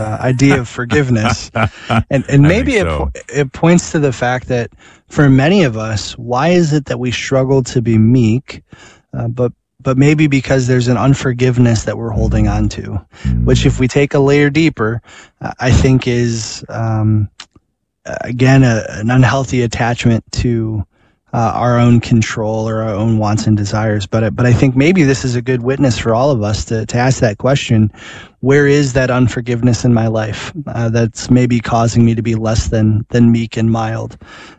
idea of forgiveness, and maybe it points to the fact that for many of us, why is it that we struggle to be meek, but maybe because there's an unforgiveness that we're holding on to, which if we take a layer deeper, I think is again an unhealthy attachment to our own control or our own wants and desires. But I think maybe this is a good witness for all of us to ask that question: where is that unforgiveness in my life that's maybe causing me to be less than meek and mild?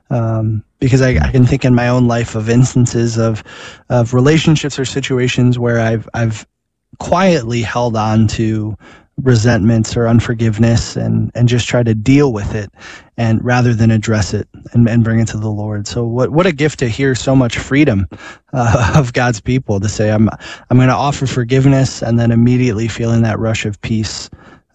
Because I can think in my own life of instances of relationships or situations where I've quietly held on to resentments or unforgiveness and just try to deal with it, and rather than address it and bring it to the Lord. So what a gift to hear so much freedom of God's people to say, I'm going to offer forgiveness, and then immediately feeling that rush of peace,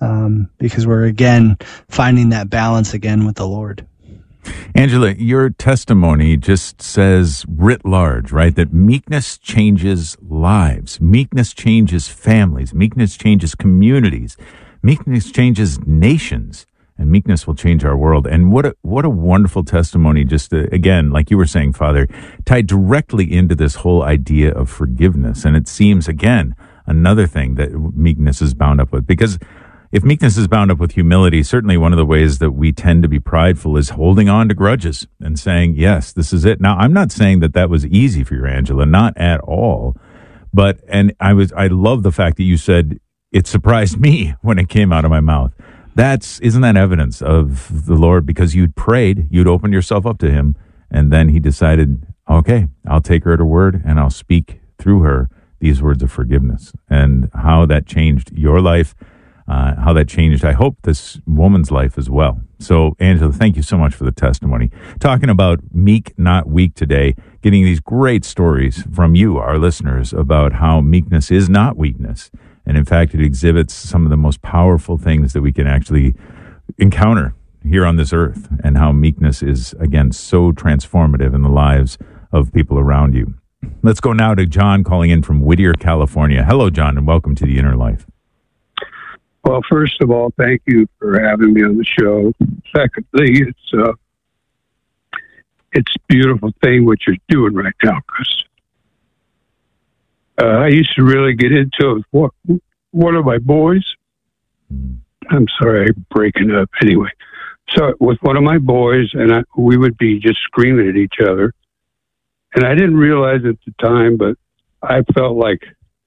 because we're again finding that balance again with the Lord. Angela, your testimony just says writ large, right, that meekness changes lives. Meekness changes families. Meekness changes communities. Meekness changes nations. And meekness will change our world. And what a wonderful testimony, just to, again, like you were saying, Father, tied directly into this whole idea of forgiveness. And it seems, again, another thing that meekness is bound up with. Because if meekness is bound up with humility, certainly one of the ways that we tend to be prideful is holding on to grudges and saying, yes, this is it. Now, I'm not saying that was easy for you, Angela, not at all. But, and I love the fact that you said it surprised me when it came out of my mouth. Isn't that evidence of the Lord? Because you'd prayed, you'd opened yourself up to him, and then he decided, okay, I'll take her at her word and I'll speak through her these words of forgiveness, and how that changed your life. How that changed, I hope, this woman's life as well. So, Angela, thank you so much for the testimony. Talking about meek, not weak today, getting these great stories from you, our listeners, about how meekness is not weakness. And in fact, it exhibits some of the most powerful things that we can actually encounter here on this earth, and how meekness is, again, so transformative in the lives of people around you. Let's go now to John calling in from Whittier, California. Hello, John, and welcome to The Inner Life. Well, first of all, thank you for having me on the show. Secondly, it's a beautiful thing what you're doing right now, Chris. I used to really get into it with one of my boys. I'm sorry, I'm breaking up. Anyway, so with one of my boys, and we would be just screaming at each other. And I didn't realize at the time, but I felt like,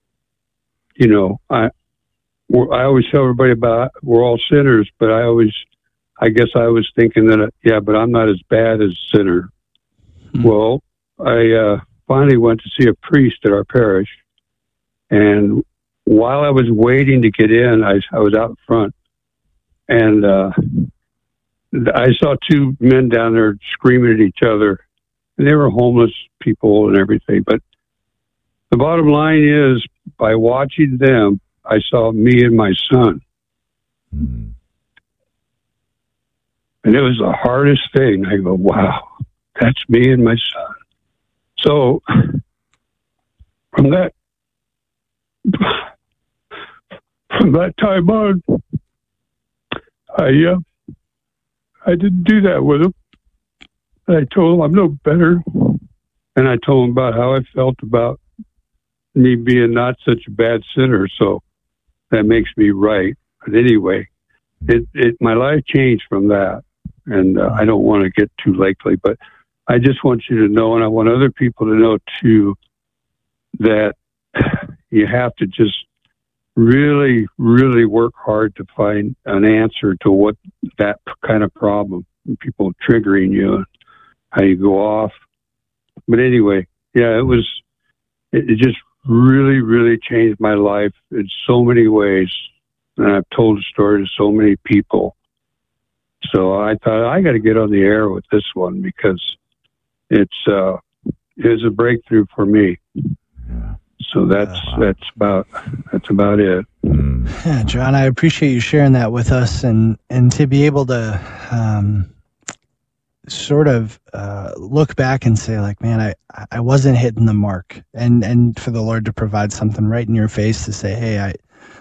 I always tell everybody about we're all sinners, but I guess I was thinking that, but I'm not as bad as a sinner. Mm-hmm. Well, I finally went to see a priest at our parish, and while I was waiting to get in, I was out front, and I saw two men down there screaming at each other, and they were homeless people and everything. But the bottom line is, by watching them, I saw me and my son. Mm-hmm. And it was the hardest thing. I go, wow, that's me and my son. So from that time on, I didn't do that with him. I told him I'm no better. And I told him about how I felt about me being not such a bad sinner. So that makes me right. But anyway, my life changed from that. And I don't want to get too lengthy, but I just want you to know, and I want other people to know too, that you have to just really, really work hard to find an answer to what that kind of problem, people triggering you, and how you go off. But anyway, it just really, really changed my life in so many ways. And I've told the story to so many people. So I thought I got to get on the air with this one because it was a breakthrough for me. Yeah. So that's about it. Yeah, John, I appreciate you sharing that with us, and to be able to sort of look back and say, like, man, I wasn't hitting the mark, and for the Lord to provide something right in your face to say, hey,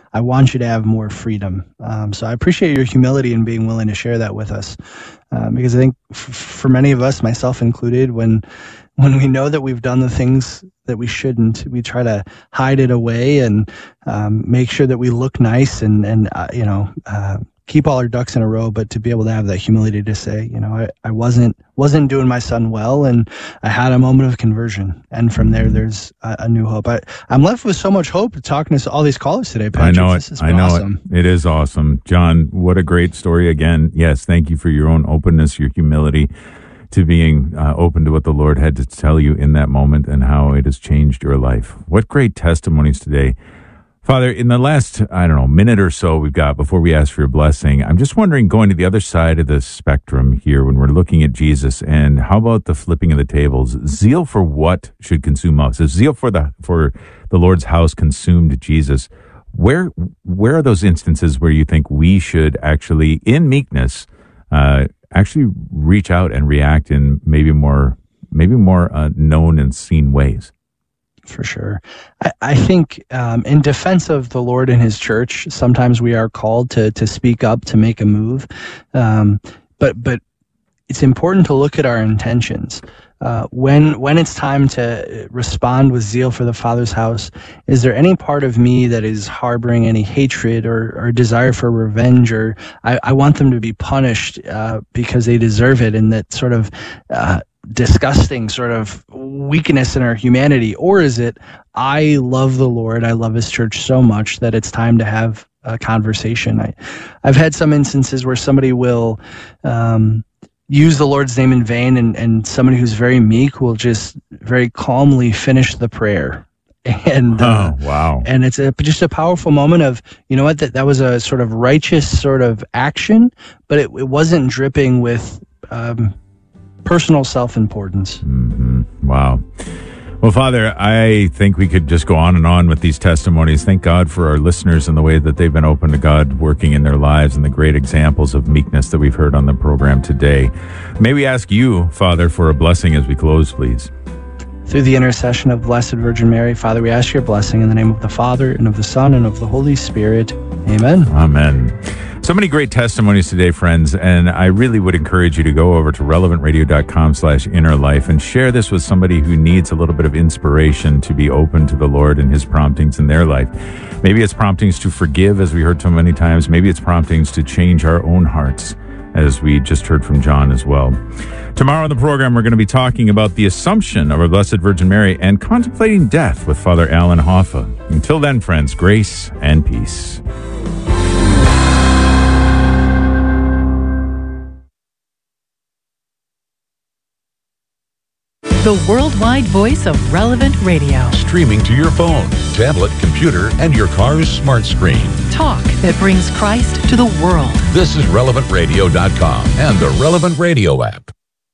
I want you to have more freedom. So I appreciate your humility and being willing to share that with us, because I think for many of us, myself included, when we know that we've done the things that we shouldn't, we try to hide it away and make sure that we look nice and keep all our ducks in a row. But to be able to have that humility to say, I wasn't doing my son well, and I had a moment of conversion, and from there's a new hope. I'm left with so much hope talking to all these callers today, Patrick. I know it. This is awesome. It is awesome. John, what a great story again. Yes, thank you for your own openness, your humility, to being open to what the Lord had to tell you in that moment and how it has changed your life. What great testimonies today. Father, in the last, minute or so we've got before we ask for your blessing, I'm just wondering, going to the other side of the spectrum here when we're looking at Jesus, and how about the flipping of the tables? Zeal for what should consume us? If zeal for the Lord's house consumed Jesus, where are those instances where you think we should actually, in meekness, actually reach out and react in maybe more known and seen ways? For sure. I think in defense of the Lord and his church, sometimes we are called to speak up, to make a move. But it's important to look at our intentions. When it's time to respond with zeal for the Father's house, is there any part of me that is harboring any hatred or desire for revenge, or I want them to be punished because they deserve it, and that sort of disgusting sort of weakness in our humanity? Or is it, I love the Lord, I love his church so much that it's time to have a conversation? I've had some instances where somebody will use the Lord's name in vain, and somebody who's very meek will just very calmly finish the prayer. And wow! And it's just a powerful moment of, that was a sort of righteous sort of action, but it wasn't dripping with personal self-importance. Mm-hmm. Wow. Well, Father, I think we could just go on and on with these testimonies. Thank God for our listeners and the way that they've been open to God working in their lives, and the great examples of meekness that we've heard on the program today. May we ask you, Father, for a blessing as we close, please. Through the intercession of Blessed Virgin Mary, Father, we ask your blessing in the name of the Father, and of the Son, and of the Holy Spirit. Amen. Amen. So many great testimonies today, friends, and I really would encourage you to go over to relevantradio.com/innerlife and share this with somebody who needs a little bit of inspiration to be open to the Lord and his promptings in their life. Maybe it's promptings to forgive, as we heard so many times. Maybe it's promptings to change our own hearts, as we just heard from John as well. Tomorrow on the program, we're going to be talking about the Assumption of our Blessed Virgin Mary and contemplating death with Father Alan Hoffa. Until then, friends, grace and peace. The worldwide voice of Relevant Radio. Streaming to your phone, tablet, computer, and your car's smart screen. Talk that brings Christ to the world. This is RelevantRadio.com and the Relevant Radio app.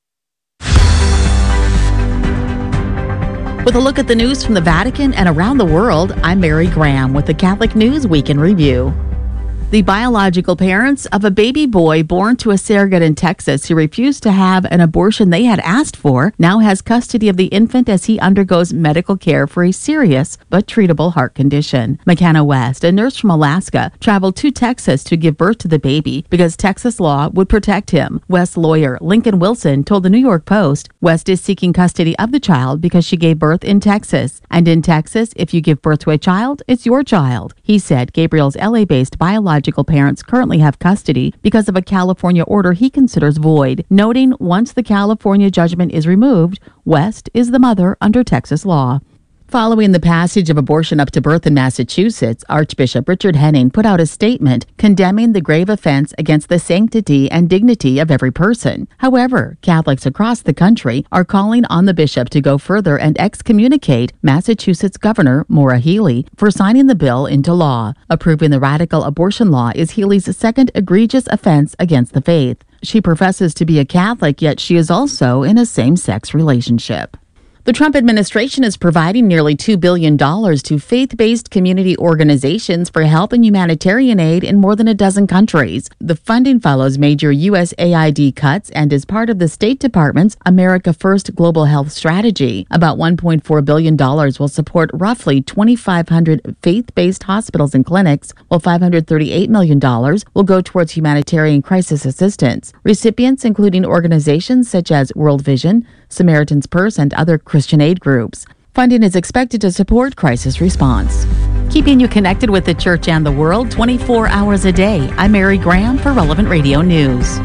With a look at the news from the Vatican and around the world, I'm Mary Graham with the Catholic News Week in Review. The biological parents of a baby boy born to a surrogate in Texas who refused to have an abortion they had asked for now has custody of the infant as he undergoes medical care for a serious but treatable heart condition. McKenna West, a nurse from Alaska, traveled to Texas to give birth to the baby because Texas law would protect him. West's lawyer, Lincoln Wilson, told the New York Post, West is seeking custody of the child because she gave birth in Texas. And in Texas, if you give birth to a child, it's your child. He said Gabriel's LA-based biological parents currently have custody because of a California order he considers void, noting once the California judgment is removed, West is the mother under Texas law. Following the passage of abortion up to birth in Massachusetts, Archbishop Richard Henning put out a statement condemning the grave offense against the sanctity and dignity of every person. However, Catholics across the country are calling on the bishop to go further and excommunicate Massachusetts Governor Maura Healey for signing the bill into law. Approving the radical abortion law is Healey's second egregious offense against the faith. She professes to be a Catholic, yet she is also in a same-sex relationship. The Trump administration is providing nearly $2 billion to faith-based community organizations for help and humanitarian aid in more than a dozen countries. The funding follows major USAID cuts and is part of the State Department's America First Global Health Strategy. About $1.4 billion will support roughly 2,500 faith-based hospitals and clinics, while $538 million will go towards humanitarian crisis assistance. Recipients including organizations such as World Vision, Samaritan's Purse, and other Christian aid groups. Funding is expected to support crisis response. Keeping you connected with the church and the world 24 hours a day. I'm Mary Graham for Relevant Radio News.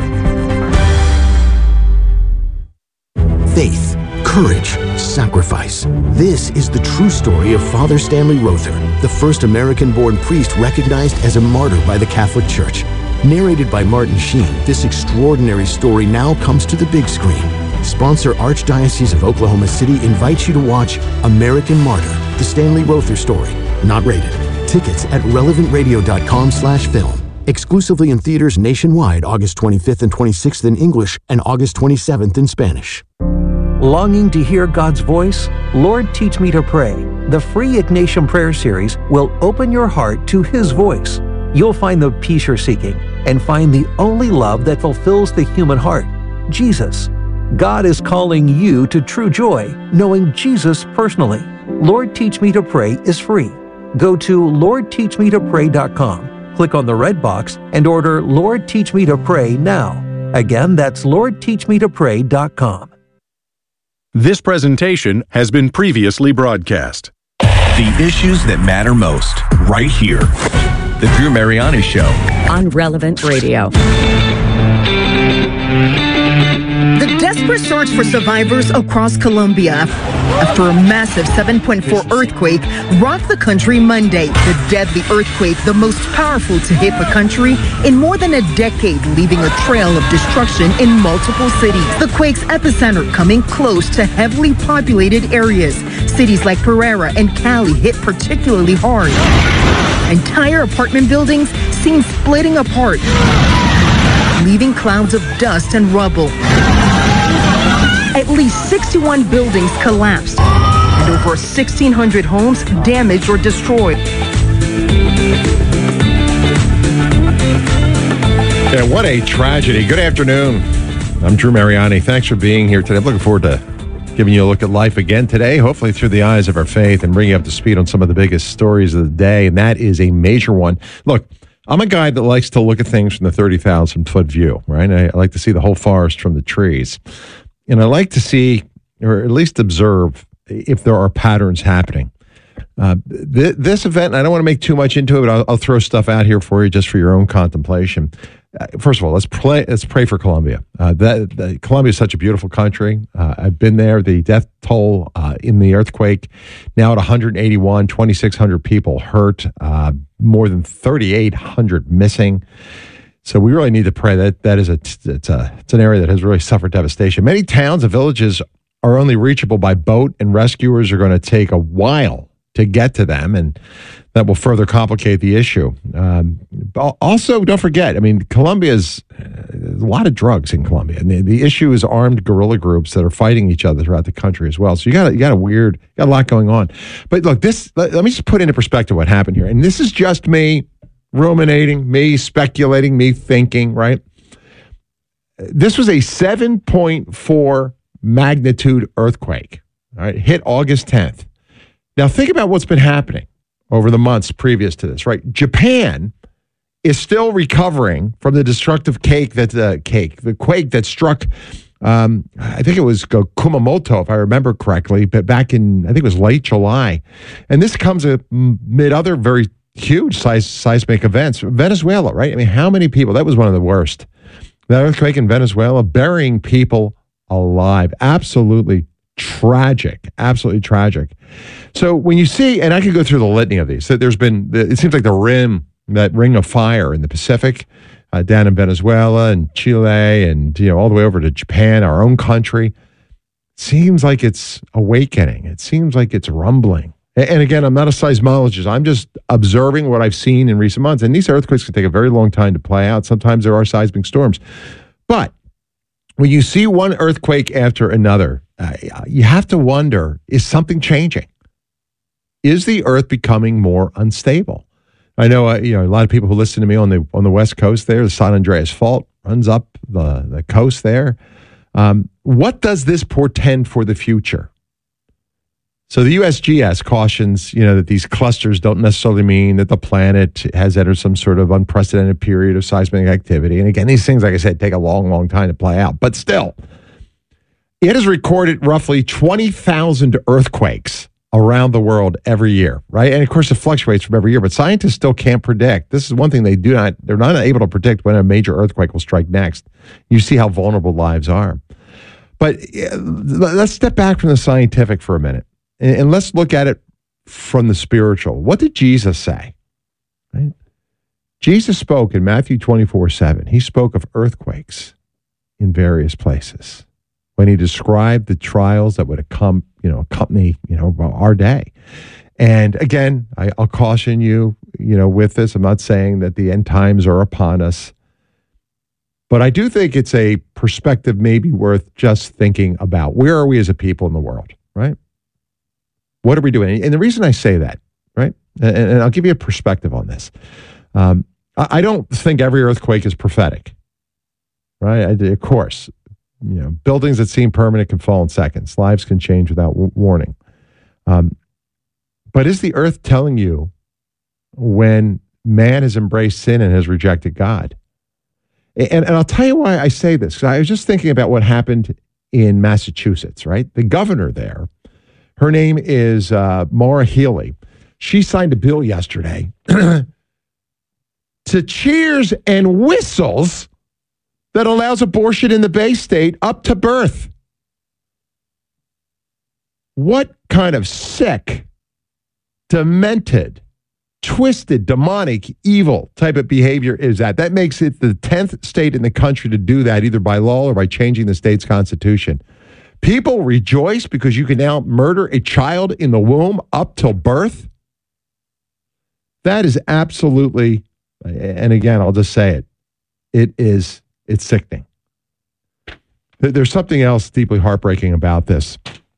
Faith, courage, sacrifice. This is the true story of Father Stanley Rother, the first American-born priest recognized as a martyr by the Catholic Church. Narrated by Martin Sheen, this extraordinary story now comes to the big screen. Sponsor Archdiocese of Oklahoma City invites you to watch American Martyr, the Stanley Rother story. Not rated. Tickets at relevantradio.com/film. Exclusively in theaters nationwide August 25th and 26th in English and August 27th in Spanish. Longing to hear God's voice? Lord, Teach Me to Pray. The free Ignatian Prayer Series will open your heart to His voice. You'll find the peace you're seeking and find the only love that fulfills the human heart, Jesus. God is calling you to true joy, knowing Jesus personally. Lord Teach Me to Pray is free. Go to LordTeachMeToPray.com, click on the red box, and order Lord Teach Me to Pray now. Again, that's LordTeachMeToPray.com. This presentation has been previously broadcast. The issues that matter most, right here. The Drew Mariani Show on Relevant Radio. The desperate search for survivors across Colombia after a massive 7.4 earthquake rocked the country Monday. The deadly earthquake, the most powerful to hit the country in more than a decade, leaving a trail of destruction in multiple cities. The quake's epicenter coming close to heavily populated areas. Cities like Pereira and Cali hit particularly hard. Entire apartment buildings seen splitting apart, leaving clouds of dust and rubble. At least 61 buildings collapsed and over 1,600 homes damaged or destroyed. Yeah, what a tragedy. Good afternoon. I'm Drew Mariani. Thanks for being here today. I'm looking forward to giving you a look at life again today, hopefully through the eyes of our faith, and bringing you up to speed on some of the biggest stories of the day, and that is a major one. Look, I'm a guy that likes to look at things from the 30,000-foot view, right? I like to see the whole forest from the trees. And I like to see, or at least observe, if there are patterns happening. This event, I don't want to make too much into it, but I'll throw stuff out here for you just for your own contemplation. First of all, let's pray for Colombia. Colombia is such a beautiful country. I've been there. The death toll in the earthquake, now at 181, 2,600 people hurt, more than 3,800 missing. So we really need to pray. That is it's an area that has really suffered devastation. Many towns and villages are only reachable by boat, and rescuers are going to take a while to get to them, and that will further complicate the issue. Also, don't forget, I mean, Colombia's a lot of drugs in Colombia, and the issue is armed guerrilla groups that are fighting each other throughout the country as well. So you got a lot going on. But look, let me just put into perspective what happened here, and this is just me ruminating, me speculating, me thinking, right? This was a 7.4 magnitude earthquake, all right, hit August 10th. Now think about what's been happening over the months previous to this, right? Japan is still recovering from the destructive quake that struck, I think it was Kumamoto, if I remember correctly, but back in, I think it was late July. And this comes amid other very huge seismic events. Venezuela, right? I mean, how many people? That was one of the worst. That earthquake in Venezuela, burying people alive. Absolutely tragic. Absolutely tragic. So when you see, and I could go through the litany of these, that there's been, it seems like that ring of fire in the Pacific, down in Venezuela and Chile and, all the way over to Japan, our own country. Seems like it's awakening. It seems like it's rumbling. And again, I'm not a seismologist. I'm just observing what I've seen in recent months. And these earthquakes can take a very long time to play out. Sometimes there are seismic storms. But when you see one earthquake after another, you have to wonder, is something changing? Is the earth becoming more unstable? I know, a lot of people who listen to me on the West Coast there, the San Andreas Fault runs up the coast there. What does this portend for the future? So the USGS cautions, that these clusters don't necessarily mean that the planet has entered some sort of unprecedented period of seismic activity. And again, these things, like I said, take a long, long time to play out. But still, it has recorded roughly 20,000 earthquakes around the world every year, right? And of course, it fluctuates from every year, but scientists still can't predict. This is one thing they're not able to predict when a major earthquake will strike next. You see how vulnerable lives are. But let's step back from the scientific for a minute and let's look at it from the spiritual. What did Jesus say? Right? Jesus spoke in Matthew 24:7. He spoke of earthquakes in various places when he described the trials that would accompany our day. And again, I'll caution you, with this. I'm not saying that the end times are upon us, but I do think it's a perspective maybe worth just thinking about. Where are we as a people in the world, right? What are we doing? And the reason I say that, right, and I'll give you a perspective on this. I don't think every earthquake is prophetic, right? Of course, buildings that seem permanent can fall in seconds. Lives can change without warning. But is the earth telling you when man has embraced sin and has rejected God? And I'll tell you why I say this. 'Cause I was just thinking about what happened in Massachusetts, right? The governor there, her name is Maura Healey. She signed a bill yesterday to cheers and whistles that allows abortion in the Bay State up to birth. What kind of sick, demented, twisted, demonic, evil type of behavior is that? That makes it the 10th state in the country to do that, either by law or by changing the state's constitution. People rejoice because you can now murder a child in the womb up till birth. That is absolutely, and again, I'll just say it, it's sickening. There's something else deeply heartbreaking about this.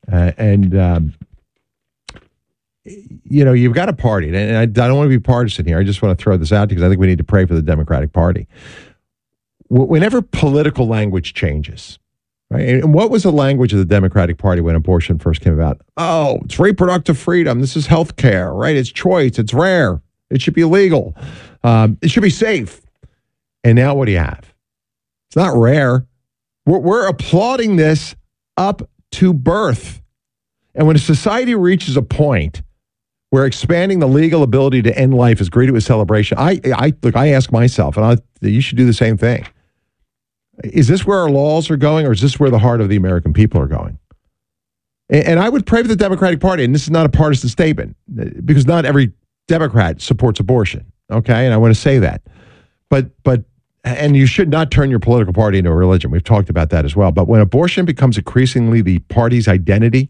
You've got a party, and I don't want to be partisan here. I just want to throw this out because I think we need to pray for the Democratic Party. Whenever political language changes, right? And what was the language of the Democratic Party when abortion first came about? Oh, it's reproductive freedom. This is health care, right? It's choice. It's rare. It should be legal. It should be safe. And now what do you have? It's not rare. We're applauding this up to birth. And when a society reaches a point where expanding the legal ability to end life is greeted with celebration, I ask myself, and you should do the same thing. Is this where our laws are going, or is this where the heart of the American people are going? And I would pray for the Democratic Party, and this is not a partisan statement, because not every Democrat supports abortion, okay? And I want to say that. And you should not turn your political party into a religion. We've talked about that as well. But when abortion becomes increasingly the party's identity,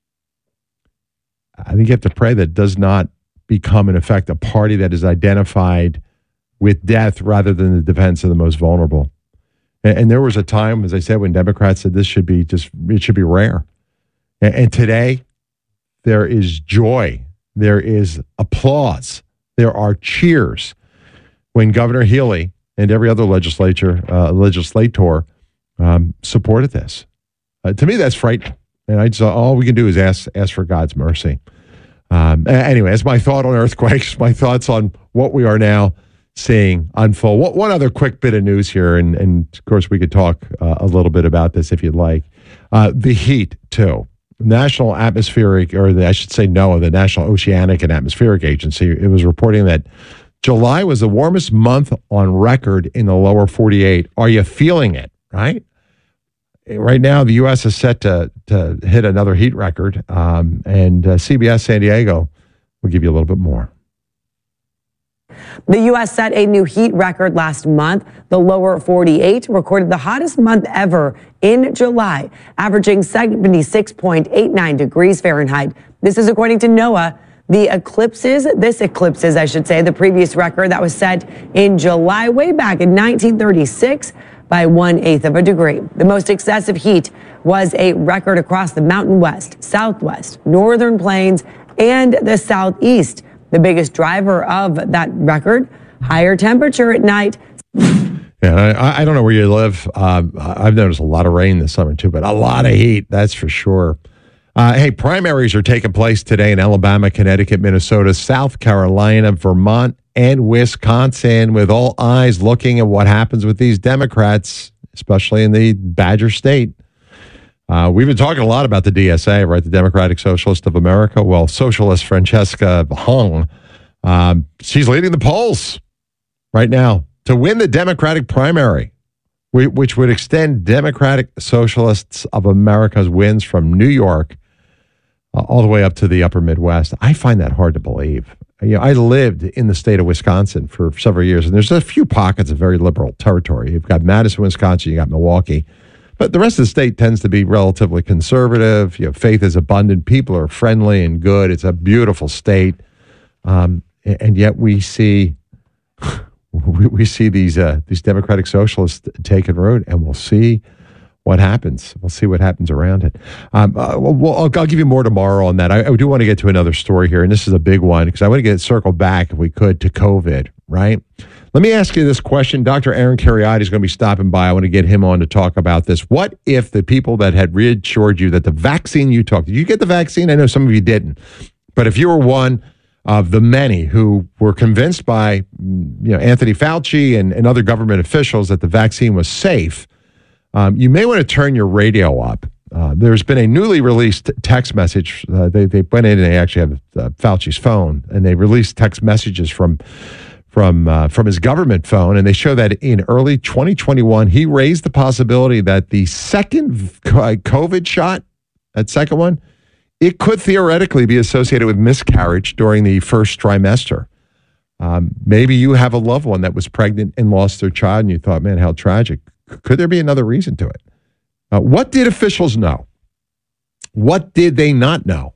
I think you have to pray that it does not become, in effect, a party that is identified with death rather than the defense of the most vulnerable. And there was a time, as I said, when Democrats said it should be rare. And today, there is joy. There is applause. There are cheers when Governor Healey and every other legislator supported this. To me, that's frightening. And all we can do is ask for God's mercy. Anyway, that's my thought on earthquakes, my thoughts on what we are now seeing unfold. One other quick bit of news here, and of course we could talk a little bit about this if you'd like. The heat, too. National Atmospheric, or I should say NOAA, the National Oceanic and Atmospheric Agency, it was reporting that July was the warmest month on record in the lower 48. Are you feeling it, right? Right now, the U.S. is set to hit another heat record, and CBS San Diego will give you a little bit more. The U.S. set a new heat record last month. The lower 48 recorded the hottest month ever in July, averaging 76.89 degrees Fahrenheit. This is according to NOAA. This eclipses, the previous record that was set in July way back in 1936 by 1/8 of a degree. The most excessive heat was a record across the Mountain West, Southwest, Northern Plains, and the Southeast. The biggest driver of that record, higher temperature at night. Yeah, I don't know where you live. I've noticed a lot of rain this summer too, but a lot of heat, that's for sure. Hey, primaries are taking place today in Alabama, Connecticut, Minnesota, South Carolina, Vermont, and Wisconsin, with all eyes looking at what happens with these Democrats, especially in the Badger State. We've been talking a lot about the DSA, right? The Democratic Socialist of America. Well, socialist Francesca Hung, she's leading the polls right now to win the Democratic primary, which would extend Democratic Socialists of America's wins from New York all the way up to the upper Midwest. I find that hard to believe. You know, I lived in the state of Wisconsin for several years, and there's a few pockets of very liberal territory. You've got Madison, Wisconsin, you got Milwaukee, but the rest of the state tends to be relatively conservative. You know, faith is abundant. People are friendly and good. It's a beautiful state, and yet we see these Democratic Socialists taking root, and we'll see what happens. We'll see what happens around it. I'll give you more tomorrow on that. I do want to get to another story here, and this is a big one because I want to get circled back, if we could, to COVID, right? Let me ask you this question. Dr. Aaron Kheriaty is going to be stopping by. I want to get him on to talk about this. What if the people that had reassured you that the vaccine you took, did you get the vaccine? I know some of you didn't. But if you were one of the many who were convinced by Anthony Fauci and other government officials that the vaccine was safe, you may want to turn your radio up. There's been a newly released text message. They went in and they actually have Fauci's phone, and they released text messages from his government phone, and they show that in early 2021, he raised the possibility that the second COVID shot, that second one, it could theoretically be associated with miscarriage during the first trimester. Maybe you have a loved one that was pregnant and lost their child, and you thought, man, how tragic. Could there be another reason to it? What did officials know? What did they not know?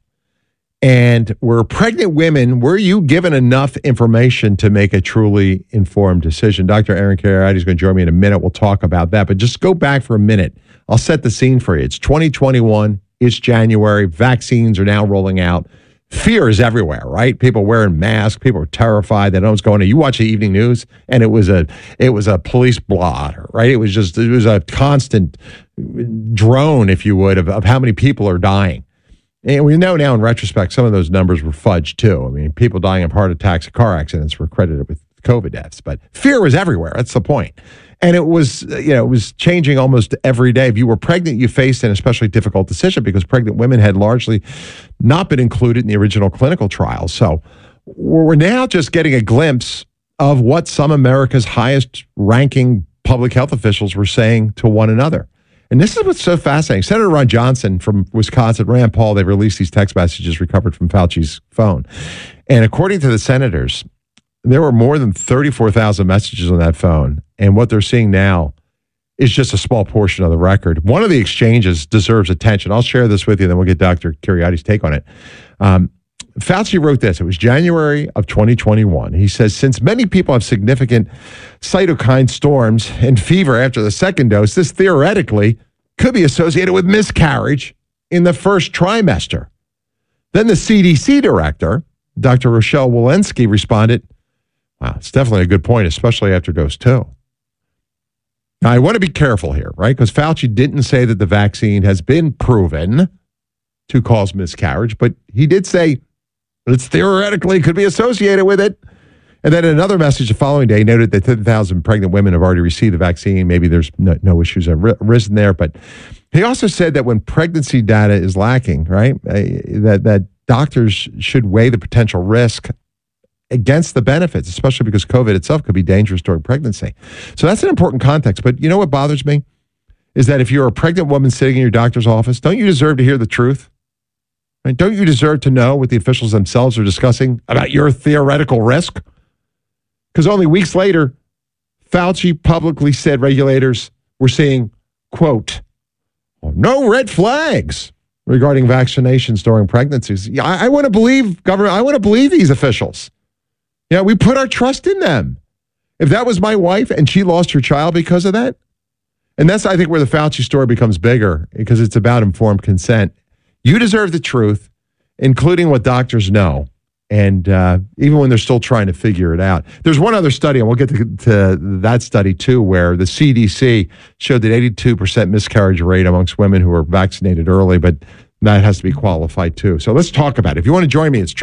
And were pregnant women, were you given enough information to make a truly informed decision? Dr. Aaron Kheriaty is going to join me in a minute. We'll talk about that. But just go back for a minute. I'll set the scene for you. It's 2021. It's January. Vaccines are now rolling out. Fear is everywhere, right? People wearing masks. People are terrified. They don't know what's going on. You watch the evening news, and it was a police blotter, right? It was a constant drone, if you would, of how many people are dying. And we know now in retrospect, some of those numbers were fudged too. I mean, people dying of heart attacks, car accidents were credited with COVID deaths, but fear was everywhere. That's the point. And it was changing almost every day. If you were pregnant, you faced an especially difficult decision because pregnant women had largely not been included in the original clinical trials. So we're now just getting a glimpse of what some of America's highest ranking public health officials were saying to one another. And this is what's so fascinating. Senator Ron Johnson from Wisconsin, Rand Paul, they released these text messages recovered from Fauci's phone. And according to the senators, there were more than 34,000 messages on that phone. And what they're seeing now is just a small portion of the record. One of the exchanges deserves attention. I'll share this with you, then we'll get Dr. Kheriaty's take on it. Fauci wrote this. It was January of 2021. He says, since many people have significant cytokine storms and fever after the second dose, this theoretically could be associated with miscarriage in the first trimester. Then the CDC director, Dr. Rochelle Walensky, responded, wow, it's definitely a good point, especially after dose 2. Now, I want to be careful here, right? Because Fauci didn't say that the vaccine has been proven to cause miscarriage, but he did say it's theoretically could be associated with it. And then another message the following day noted that 10,000 pregnant women have already received the vaccine. Maybe there's no issues have arisen there. But he also said that when pregnancy data is lacking, right, that doctors should weigh the potential risk against the benefits, especially because COVID itself could be dangerous during pregnancy. So that's an important context. But you know what bothers me? Is that if you're a pregnant woman sitting in your doctor's office, don't you deserve to hear the truth? Right? Don't you deserve to know what the officials themselves are discussing about your theoretical risk? Because only weeks later, Fauci publicly said regulators were seeing, quote, no red flags regarding vaccinations during pregnancies. Yeah, I want to believe government. I want to believe these officials. Yeah, we put our trust in them. If that was my wife and she lost her child because of that, And that's, I think, where the Fauci story becomes bigger, because it's about informed consent. You deserve the truth, including what doctors know. And even when they're still trying to figure it out. There's one other study, and we'll get to that study too, where the CDC showed that 82% miscarriage rate amongst women who are vaccinated early, but that has to be qualified too. So let's talk about it. If you want to join me, it's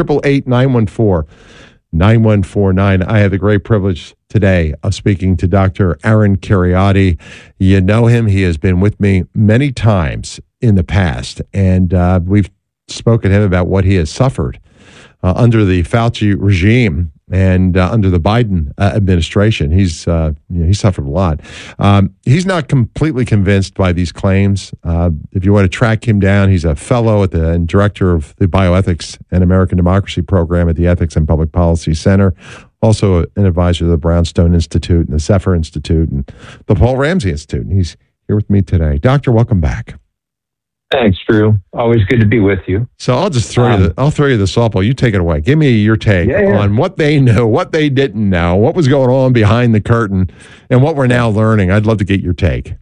888-914-9149. I have the great privilege today of speaking to Dr. Aaron Kheriaty. You know him. He has been with me many times in the past, and we've spoken to him about what he has suffered under the Fauci regime and under the Biden administration. He suffered a lot. He's not completely convinced by these claims. If you want to track him down, he's a fellow and director of the Bioethics and American Democracy program at the Ethics and Public Policy Center, also an advisor to the Brownstone Institute and the Zephyr Institute and the Paul Ramsey Institute. And he's here with me today. Doctor, welcome back. Thanks, Drew. Always good to be with you. So I'll just throw you the softball. You take it away. Give me your take on what they knew, what they didn't know, what was going on behind the curtain, and what we're now learning. I'd love to get your take.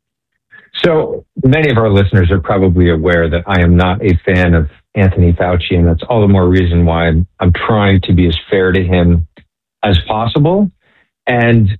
So many of our listeners are probably aware that I am not a fan of Anthony Fauci, and that's all the more reason why I'm trying to be as fair to him as possible. And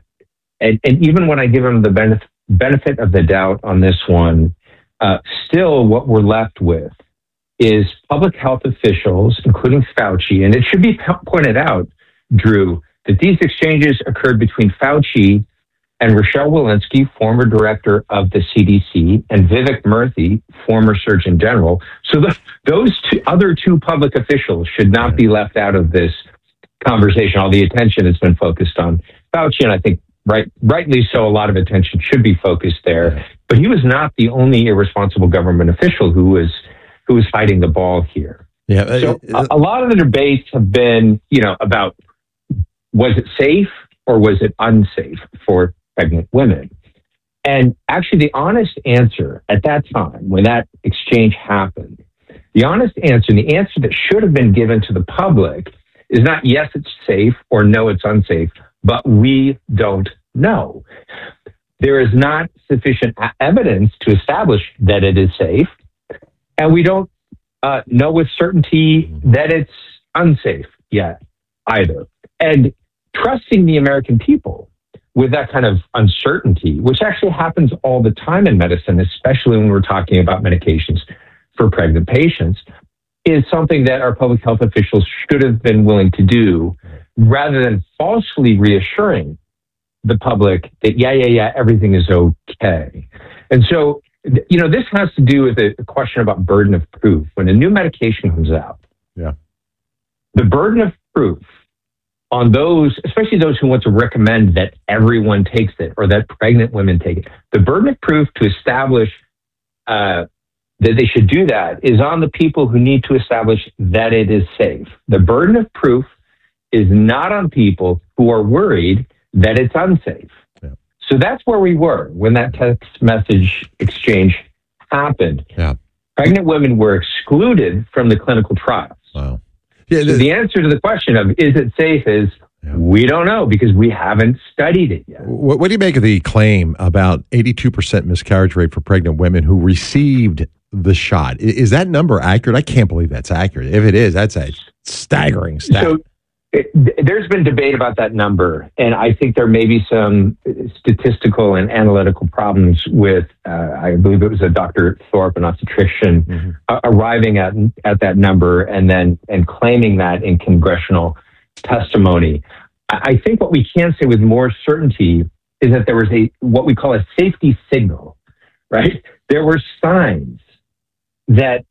even when I give him the benefit of the doubt on this one, still what we're left with is public health officials, including Fauci. And it should be pointed out, Drew, that these exchanges occurred between Fauci and Rochelle Walensky, former director of the CDC, and Vivek Murthy, former Surgeon General. So those other two public officials should not be left out of this conversation. All the attention has been focused on Fauci, and I think rightly so, a lot of attention should be focused there. But he was not the only irresponsible government official who was hiding the ball here. Yeah. So a lot of the debates have been, about was it safe or was it unsafe for pregnant women? And actually, the honest answer at that time, when that exchange happened, the honest answer, and the answer that should have been given to the public, is not yes, it's safe, or no, it's unsafe, but we don't know. There is not sufficient evidence to establish that it is safe, and we don't know with certainty that it's unsafe yet either. And trusting the American people with that kind of uncertainty, which actually happens all the time in medicine, especially when we're talking about medications for pregnant patients, is something that our public health officials should have been willing to do, rather than falsely reassuring the public that, everything is okay. And so, this has to do with a question about burden of proof. When a new medication comes out, the burden of proof on those, especially those who want to recommend that everyone takes it or that pregnant women take it, the burden of proof to establish that they should do that is on the people who need to establish that it is safe. The burden of proof is not on people who are worried that it's unsafe. Yeah. So that's where we were when that text message exchange happened. Yeah. Pregnant women were excluded from the clinical trials. Wow. Yeah, so the answer to the question of is it safe is we don't know, because we haven't studied it yet. What do you make of the claim about 82% miscarriage rate for pregnant women who received the shot? Is that number accurate? I can't believe that's accurate. If it is, that's a staggering stat. So there's been debate about that number, and I think there may be some statistical and analytical problems with, I believe it was a Dr. Thorpe, an obstetrician, arriving at that number and claiming that in congressional testimony. I think what we can say with more certainty is that there was what we call a safety signal, right? There were signs that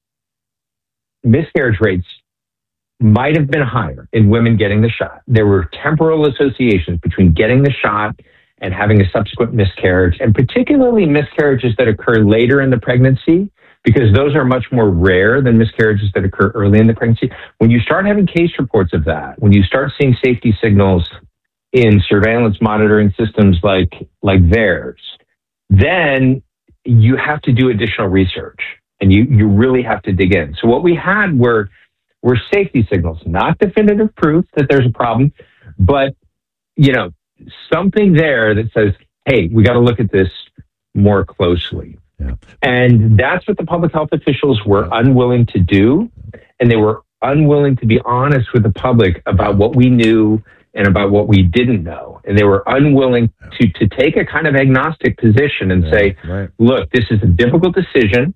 miscarriage rates might have been higher in women getting the shot. There were temporal associations between getting the shot and having a subsequent miscarriage, and particularly miscarriages that occur later in the pregnancy, because those are much more rare than miscarriages that occur early in the pregnancy. When you start having case reports of that, when you start seeing safety signals in surveillance monitoring systems like theirs, then you have to do additional research, and you really have to dig in. So what we had were safety signals, not definitive proof that there's a problem, but, something there that says, hey, we got to look at this more closely. Yeah. And that's what the public health officials were unwilling to do. And they were unwilling to be honest with the public about what we knew and about what we didn't know. And they were unwilling to take a kind of agnostic position and say, look, this is a difficult decision.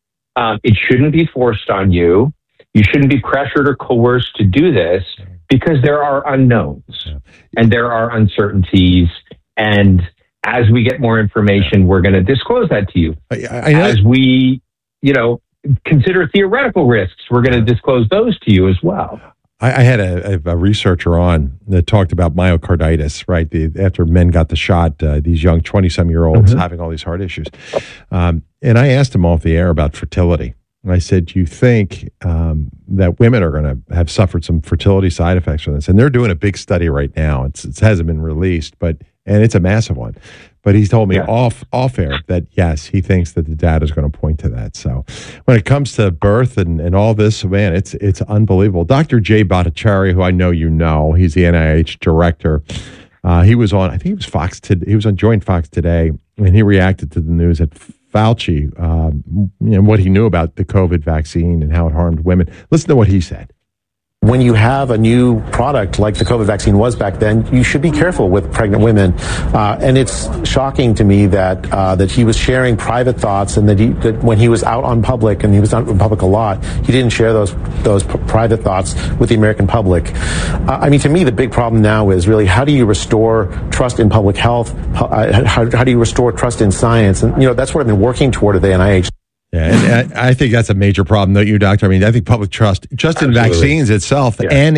It shouldn't be forced on you. You shouldn't be pressured or coerced to do this because there are unknowns and there are uncertainties. And as we get more information, we're going to disclose that to you. As we, consider theoretical risks, we're going to disclose those to you as well. I had a researcher on that talked about myocarditis, right? After men got the shot, these young 20-some-year-olds having all these heart issues. And I asked him off the air about fertility. And I said, do you think that women are going to have suffered some fertility side effects from this? And they're doing a big study right now. It hasn't been released, and it's a massive one. But he's told me off air that, yes, he thinks that the data is going to point to that. So when it comes to birth and all this, man, it's unbelievable. Dr. Jay Bhattacharya, who I know you know, he's the NIH director. He was on, I think it was Fox. He was on Joint Fox Today, and he reacted to the news that Fauci, what he knew about the COVID vaccine and how it harmed women. Listen to what he said. When you have a new product like the COVID vaccine was back then, you should be careful with pregnant women. And it's shocking to me that he was sharing private thoughts, and that when he was out on public, and he was out in public a lot, he didn't share those private thoughts with the American public. To me, the big problem now is really how do you restore trust in public health? How do you restore trust in science? And that's what I've been working toward at the NIH. Yeah, and I think that's a major problem, don't you, Doctor? I think public trust, just in vaccines itself, and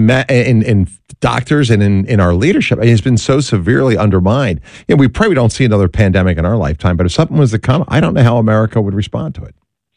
in doctors and in our leadership, has been so severely undermined. We pray we don't see another pandemic in our lifetime, but if something was to come, I don't know how America would respond to it.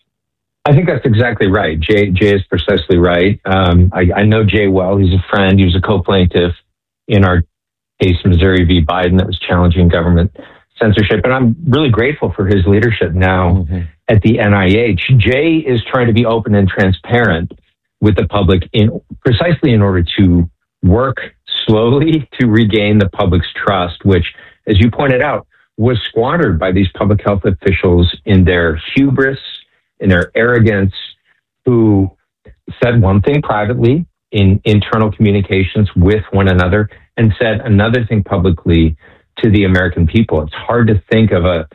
I think that's exactly right. Jay is precisely right. I know Jay well. He's a friend. He was a co-plaintiff in our case, Missouri v. Biden, that was challenging government censorship. And I'm really grateful for his leadership now at the NIH. Jay is trying to be open and transparent with the public precisely in order to work slowly to regain the public's trust, which, as you pointed out, was squandered by these public health officials in their hubris, in their arrogance, who said one thing privately in internal communications with one another and said another thing publicly to the American people. It's hard to think of a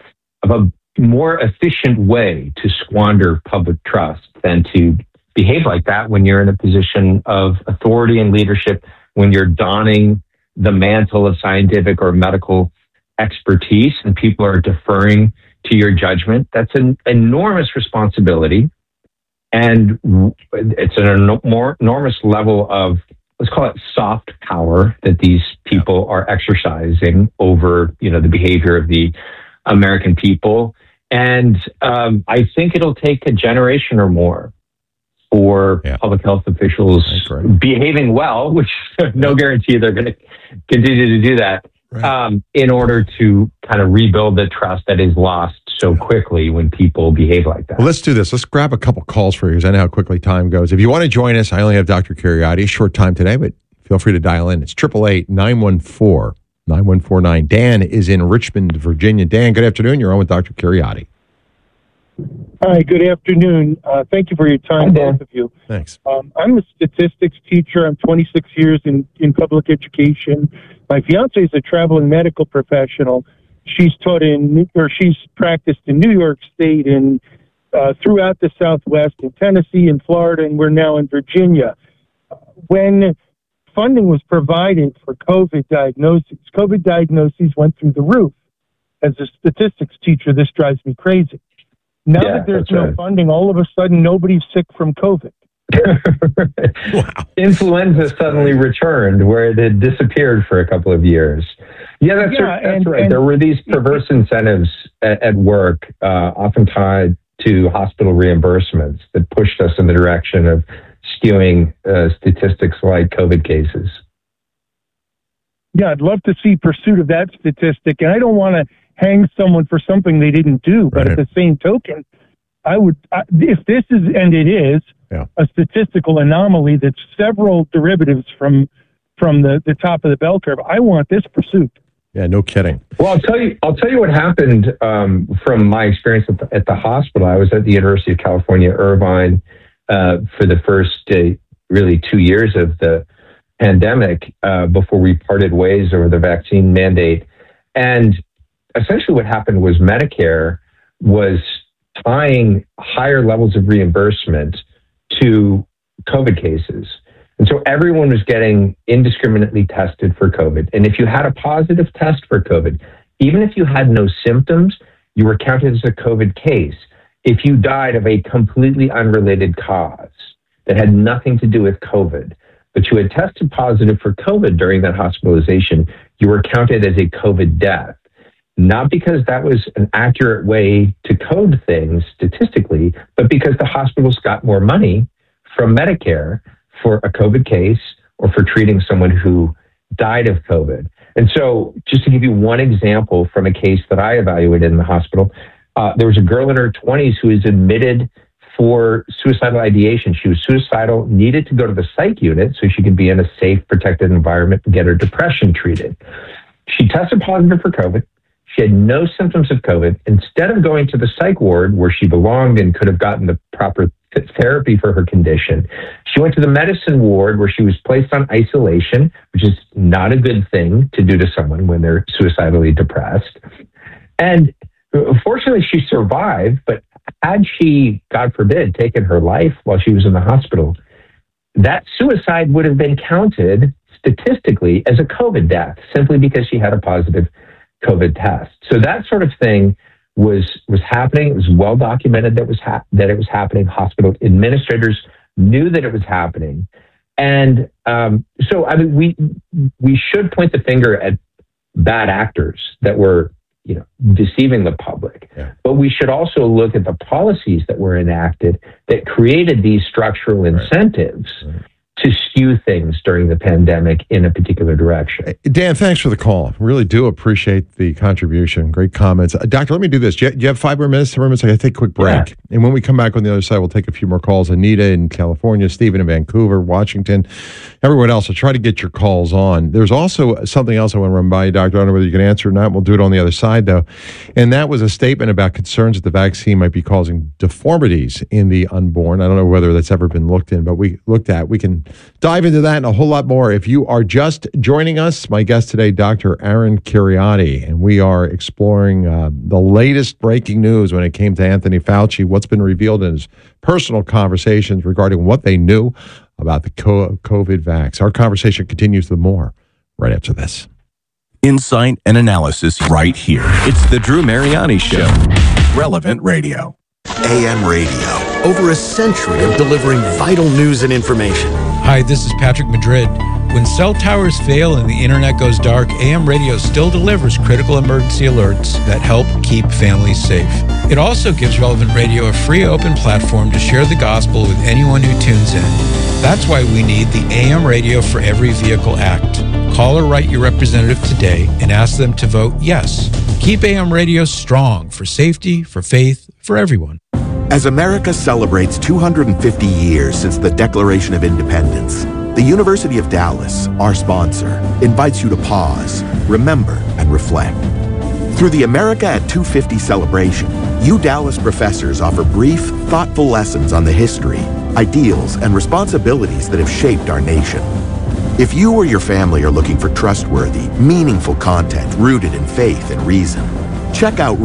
more efficient way to squander public trust than to behave like that when you're in a position of authority and leadership, when you're donning the mantle of scientific or medical expertise and people are deferring to your judgment. That's an enormous responsibility. And it's an enormous level of, let's call it soft power, that these people are exercising over, the behavior of the American people. And I think it'll take a generation or more for public health officials behaving well, which no guarantee they're going to continue to do that, in order to kind of rebuild the trust that is lost so quickly when people behave like that. Well, let's do this. Let's grab a couple calls for you, because I know how quickly time goes. If you want to join us, I only have Dr. Kheriaty, short time today, but feel free to dial in. It's 888-914-9149. Dan is in Richmond, Virginia. Dan, good afternoon. You're on with Dr. Kheriaty. Hi, good afternoon. Thank you for your time, both of you. Thanks. I'm a statistics teacher. I'm 26 years in public education. My fiance is a traveling medical professional. She's she's practiced in New York State and throughout the Southwest, in Tennessee and Florida, and we're now in Virginia. When funding was provided for COVID diagnoses went through the roof. As a statistics teacher, this drives me crazy. Now that there's no funding, all of a sudden nobody's sick from COVID. Wow. Influenza suddenly returned where it had disappeared for a couple of years. That's right. There were these perverse incentives at work, often tied to hospital reimbursements, that pushed us in the direction of skewing statistics like COVID cases. Yeah, I'd love to see pursuit of that statistic, and I don't want to hang someone for something they didn't do, but at the same token, if this is, and it is, a statistical anomaly that's several derivatives from the top of the bell curve, I want this pursuit. Yeah, no kidding. Well, I'll tell you what happened from my experience at the hospital. I was at the University of California, Irvine, for the first really 2 years of the pandemic before we parted ways over the vaccine mandate. And essentially what happened was Medicare was tying higher levels of reimbursement to COVID cases. And so everyone was getting indiscriminately tested for COVID. And if you had a positive test for COVID, even if you had no symptoms, you were counted as a COVID case. If you died of a completely unrelated cause that had nothing to do with COVID, but you had tested positive for COVID during that hospitalization, you were counted as a COVID death. Not because that was an accurate way to code things statistically, but because the hospitals got more money from Medicare for a COVID case or for treating someone who died of COVID. And so just to give you one example from a case that I evaluated in the hospital, there was a girl in her 20s who was admitted for suicidal ideation. She was suicidal, needed to go to the psych unit so she could be in a safe, protected environment and get her depression treated. She tested positive for COVID. She had no symptoms of COVID. Instead of going to the psych ward where she belonged and could have gotten the proper therapy for her condition, she went to the medicine ward where she was placed on isolation, which is not a good thing to do to someone when they're suicidally depressed. And fortunately, she survived, but had she, God forbid, taken her life while she was in the hospital, that suicide would have been counted statistically as a COVID death simply because she had a positive COVID test. So that sort of thing was happening. It was well documented that it was happening. Hospital administrators knew that it was happening, and so I mean, we should point the finger at bad actors that were deceiving the public, but we should also look at the policies that were enacted that created these structural incentives to skew things during the pandemic in a particular direction. Dan, thanks for the call. Really do appreciate the contribution. Great comments. Doctor, let me do this. Do you have 5 more minutes, 10 more minutes? I got to take a quick break. Yeah. And when we come back on the other side, we'll take a few more calls. Anita in California, Stephen in Vancouver, Washington, everyone else. I'll try to get your calls on. There's also something else I want to run by you, Doctor. I don't know whether you can answer or not. We'll do it on the other side, though. And that was a statement about concerns that the vaccine might be causing deformities in the unborn. I don't know whether that's ever been looked at. We can dive into that and a whole lot more. If you are just joining us, my guest today, Dr. Aaron Kheriaty, and we are exploring the latest breaking news when it came to Anthony Fauci, what's been revealed in his personal conversations regarding what they knew about the COVID vax. Our conversation continues with more right after this. Insight and analysis right here. It's the Drew Mariani Show. Relevant Radio. AM radio. Over a century of delivering vital news and information. Hi, this is Patrick Madrid. When cell towers fail and the internet goes dark, AM radio still delivers critical emergency alerts that help keep families safe. It also gives Relevant Radio a free open platform to share the gospel with anyone who tunes in. That's why we need the AM Radio for Every Vehicle Act. Call or write your representative today and ask them to vote yes. Keep AM radio strong for safety, for faith, for everyone. As America celebrates 250 years since the Declaration of Independence, the University of Dallas, our sponsor, invites you to pause, remember, and reflect. Through the America at 250 celebration, you Dallas professors offer brief, thoughtful lessons on the history, ideals, and responsibilities that have shaped our nation. If you or your family are looking for trustworthy, meaningful content rooted in faith and reason, check out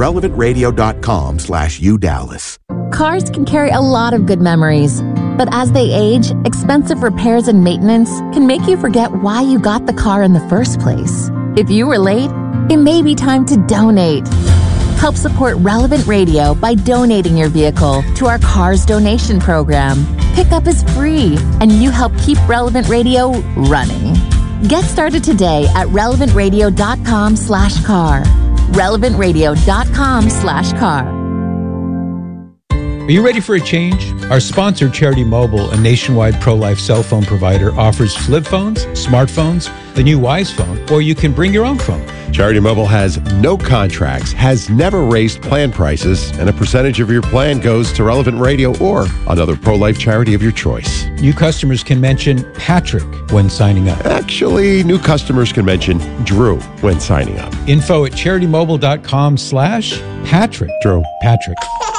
relevantradio.com/udallas. Cars can carry a lot of good memories, but as they age, expensive repairs and maintenance can make you forget why you got the car in the first place. If you were late, it may be time to donate. Help support Relevant Radio by donating your vehicle to our Cars Donation Program. Pickup is free, and you help keep Relevant Radio running. Get started today at relevantradio.com/car. relevantradio.com/car. Are you ready for a change? Our sponsor, Charity Mobile, a nationwide pro-life cell phone provider, offers flip phones, smartphones, the new Wise phone, or you can bring your own phone. Charity Mobile has no contracts, has never raised plan prices, and a percentage of your plan goes to Relevant Radio or another pro-life charity of your choice. New customers can mention Patrick when signing up. Actually, new customers can mention Drew when signing up. Info at CharityMobile.com/Patrick. Drew. Patrick.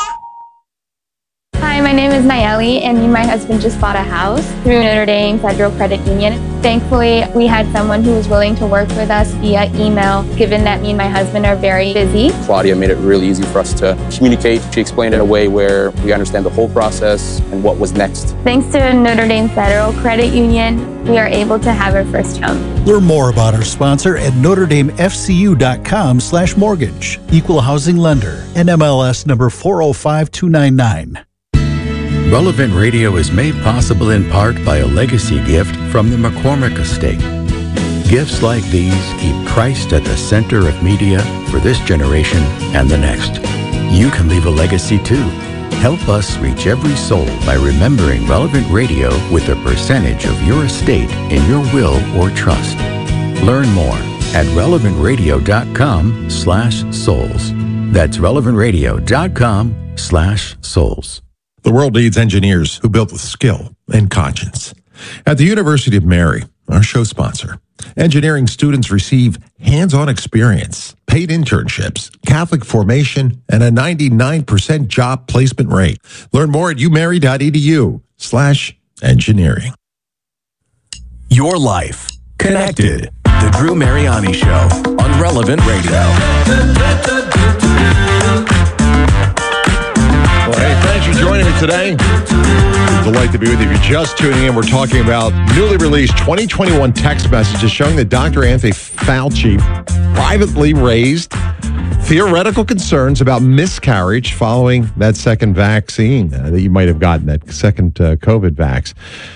Hi, my name is Nayeli, and me and my husband just bought a house through Notre Dame Federal Credit Union. Thankfully, we had someone who was willing to work with us via email, given that me and my husband are very busy. Claudia made it really easy for us to communicate. She explained it in a way where we understand the whole process and what was next. Thanks to Notre Dame Federal Credit Union, we are able to have our first home. Learn more about our sponsor at NotreDameFCU.com/mortgage. Equal housing lender. NMLS number 405299. Relevant Radio is made possible in part by a legacy gift from the McCormick Estate. Gifts like these keep Christ at the center of media for this generation and the next. You can leave a legacy too. Help us reach every soul by remembering Relevant Radio with a percentage of your estate in your will or trust. Learn more at relevantradio.com/souls. That's relevantradio.com/souls. The world needs engineers who build with skill and conscience. At the University of Mary, our show sponsor, engineering students receive hands-on experience, paid internships, Catholic formation, and a 99% job placement rate. Learn more at umary.edu/engineering. Your life connected. The Drew Mariani Show on Relevant Radio. Well, hey, thanks for joining me today. Delight to be with you. If you're just tuning in, we're talking about newly released 2021 text messages showing that Dr. Anthony Fauci privately raised theoretical concerns about miscarriage following that second vaccine that you might have gotten, that second COVID vax,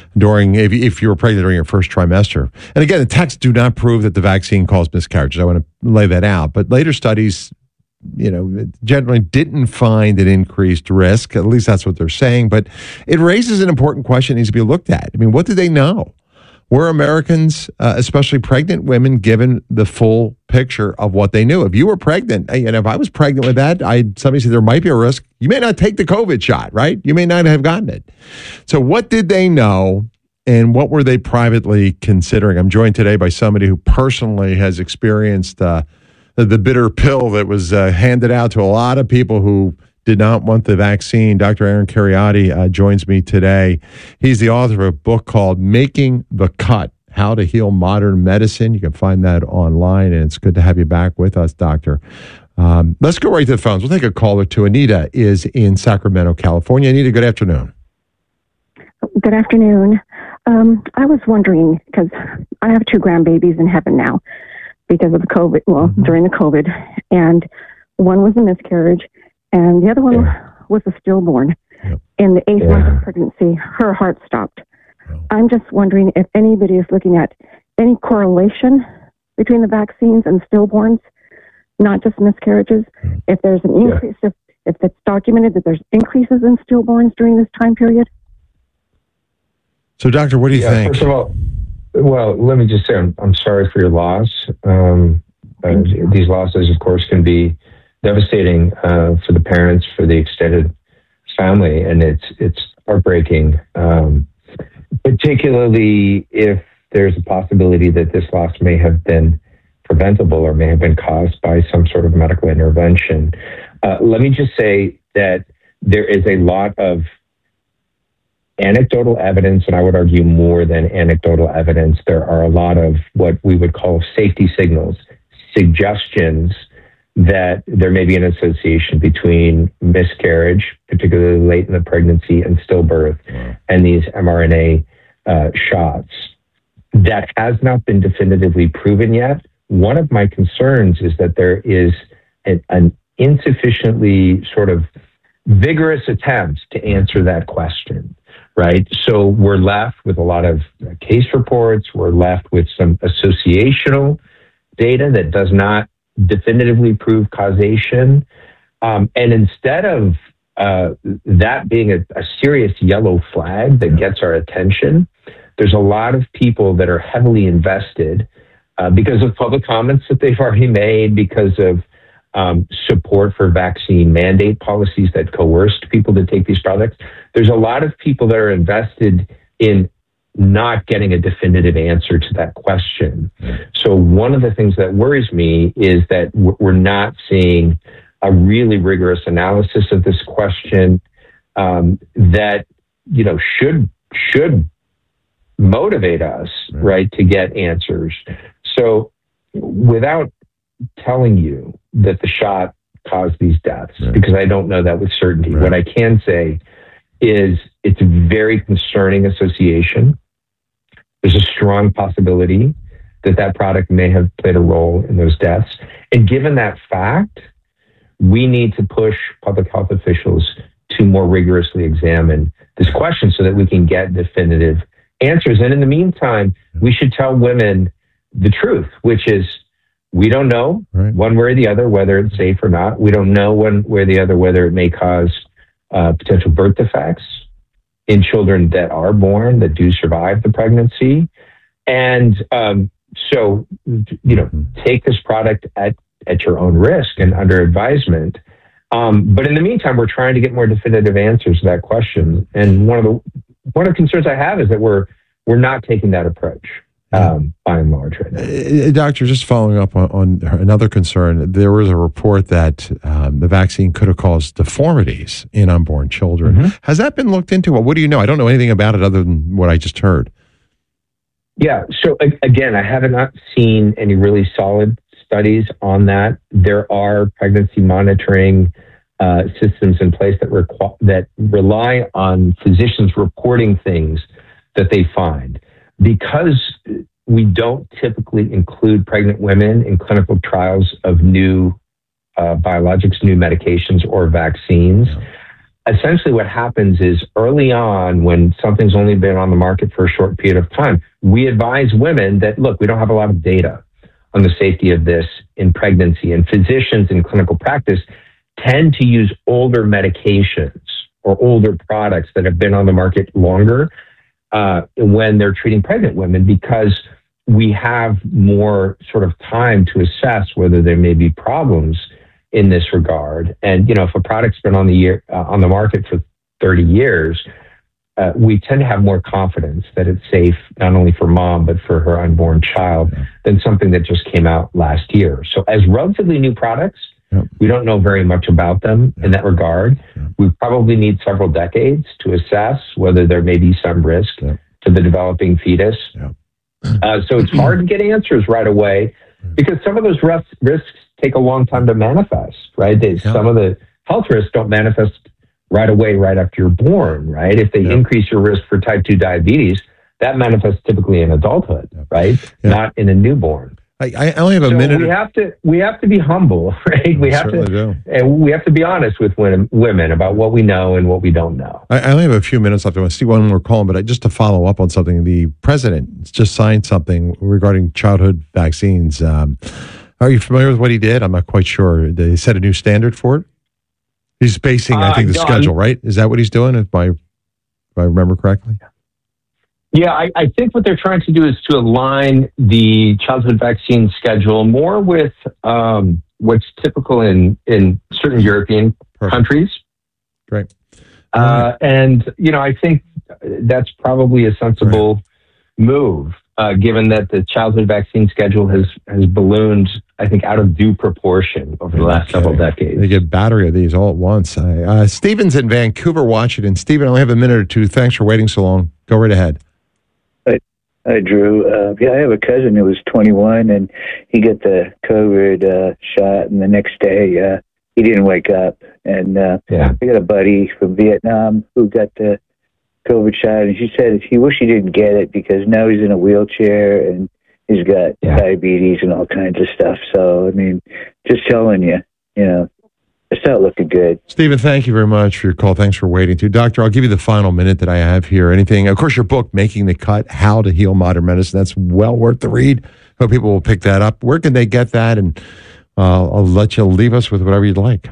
if you were pregnant during your first trimester. And again, the texts do not prove that the vaccine caused miscarriages. I want to lay that out. But later studies, generally didn't find an increased risk. At least that's what they're saying. But it raises an important question that needs to be looked at. I mean, what did they know? Were Americans, especially pregnant women, given the full picture of what they knew? If you were pregnant, if I was pregnant with that, somebody said there might be a risk. You may not take the COVID shot, right? You may not have gotten it. So what did they know? And what were they privately considering? I'm joined today by somebody who personally has experienced the bitter pill that was handed out to a lot of people who did not want the vaccine. Dr. Aaron Kheriaty joins me today. He's the author of a book called Making the Cut, How to Heal Modern Medicine. You can find that online, and it's good to have you back with us, Doctor. Let's go right to the phones. We'll take a call or two. Anita is in Sacramento, California. Anita, good afternoon. Good afternoon. I was wondering, because I have 2 grandbabies in heaven now, because of the COVID, during the COVID, and one was a miscarriage, and the other one was a stillborn. In the 8th month of pregnancy, her heart stopped. I'm just wondering if anybody is looking at any correlation between the vaccines and stillborns, not just miscarriages. If there's an increase, if it's documented that there's increases in stillborns during this time period. So, Doctor, what do you think? First of all, well, let me just say I'm sorry for your loss. These losses, of course, can be devastating for the parents, for the extended family, and it's heartbreaking, particularly if there's a possibility that this loss may have been preventable or may have been caused by some sort of medical intervention. Let me just say that there is a lot of anecdotal evidence, and I would argue more than anecdotal evidence. There are a lot of what we would call safety signals, suggestions that there may be an association between miscarriage, particularly late in the pregnancy, and stillbirth, and these mRNA shots. That has not been definitively proven yet. One of my concerns is that there is an insufficiently sort of vigorous attempt to answer that question. Right. So we're left with a lot of case reports. We're left with some associational data that does not definitively prove causation. And instead of that being a serious yellow flag that gets our attention, there's a lot of people that are heavily invested because of public comments that they've already made, because of support for vaccine mandate policies that coerced people to take these products. There's a lot of people that are invested in not getting a definitive answer to that question. So one of the things that worries me is that we're not seeing a really rigorous analysis of this question that, you know, should motivate us, right, to get answers. So without telling you that the shot caused these deaths, because I don't know that with certainty, what I can say is it's a very concerning association. There's a strong possibility that that product may have played a role in those deaths. And given that fact, we need to push public health officials to more rigorously examine this question so that we can get definitive answers. And in the meantime, we should tell women the truth, which is we don't know one way or the other whether it's safe or not. We don't know one way or the other whether it may cause potential birth defects in children that are born, that do survive the pregnancy. And so, you know, take this product at your own risk and under advisement. But in the meantime, we're trying to get more definitive answers to that question. And one of the concerns I have is that we're not taking that approach. By and large right now. Doctor, just following up on another concern, there was a report that the vaccine could have caused deformities in unborn children. Has that been looked into? Well, what do you know? I don't know anything about it other than what I just heard. Yeah, so again, I have not seen any really solid studies on that. There are pregnancy monitoring systems in place that rely on physicians reporting things that they find. Because we don't typically include pregnant women in clinical trials of new biologics, new medications, or vaccines, essentially what happens is early on, when something's only been on the market for a short period of time, we advise women that, look, we don't have a lot of data on the safety of this in pregnancy. And physicians in clinical practice tend to use older medications or older products that have been on the market longer when they're treating pregnant women, because we have more sort of time to assess whether there may be problems in this regard. And, you know, if a product's been on the market for 30 years, we tend to have more confidence that it's safe, not only for mom, but for her unborn child, than something that just came out last year. So as relatively new products, we don't know very much about them in that regard. We probably need several decades to assess whether there may be some risk to the developing fetus. So it's hard to get answers right away because some of those risks take a long time to manifest, right? Some of the health risks don't manifest right away, right after you're born, right? If they increase your risk for type 2 diabetes, that manifests typically in adulthood, right? Not in a newborn. I only have a minute. We have to be humble, right? We have to be honest with women about what we know and what we don't know. I only have a few minutes left. I want to see one more call, but just to follow up on something, the president just signed something regarding childhood vaccines. Are you familiar with what he did? I'm not quite sure. They set a new standard for it. He's basing, I think, the schedule, right? Is that what he's doing? If I remember correctly. Yeah, I think what they're trying to do is to align the childhood vaccine schedule more with what's typical in certain European countries. Great. And, you know, I think that's probably a sensible move, given that the childhood vaccine schedule has ballooned, I think, out of due proportion over the last several decades. They get a battery of these all at once. Stephen's in Vancouver, Washington. Stephen, I only have a minute or two. Thanks for waiting so long. Go right ahead. Hi, Drew. I have a cousin who was 21, and he got the COVID shot, and the next day he didn't wake up. And I got a buddy from Vietnam who got the COVID shot, and she said he wished he didn't get it because now he's in a wheelchair and he's got diabetes and all kinds of stuff. So, I mean, just telling you, you know, it's not looking good. Stephen, thank you very much for your call. Thanks for waiting too. Doctor, I'll give you the final minute that I have here. Anything, of course, your book, Making the Cut, How to Heal Modern Medicine, that's well worth the read. Hope people will pick that up. Where can they get that? And I'll let you leave us with whatever you'd like.